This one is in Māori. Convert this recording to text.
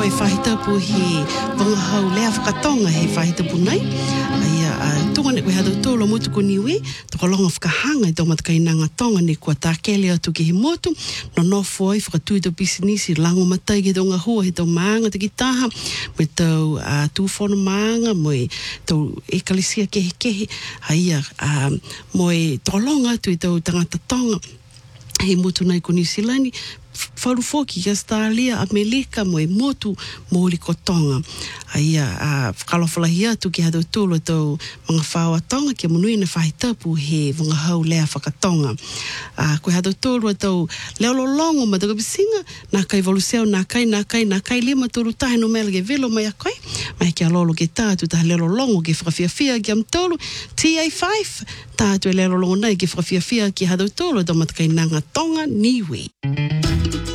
koe whahitapu he wangahau lea whakatonga he whahitapu nei. Tunga ne koe hatu tōlo motu ko niwe, toko longa whakahanga I tō matakainanga tonga ne kua tākele atu ki he motu, no nofo ai whakatui tō pisinisi, lango matai ke tō ngahua he tō maanga te ki taha, mo tō tūwhono maanga, mo tō ekalisia kehe, mo tō longa atu I tō tangata tonga, he motu nei ko New Zealand, wharufoki ki Australia, Amerika, mo motu mōli ko tonga. Whakalawhalahi atu ki hatu tūlo tau mga whaua tonga ki monui na whahitapu he wangahau lea whakatonga. Koe hatu tūlo tau leo lolongo ma taka pisinga, nā kai waluseo, nā kai lima tūru tahe no mele ke velo mai a koe, mai ki alolo ke tātu taha leo lolongo ke whakawhiawhia ki am tōlu, TA5, tātu e leo lolongo nei ke whakawhiawhia ki hatu tūlo tau matakainanga tonga niwe.